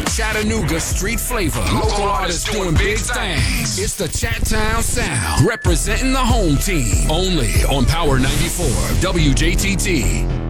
Chattanooga street flavor. Local artists doing big things. It's the Chat Town Sound, representing the home team. Only on Power 94 WJTT.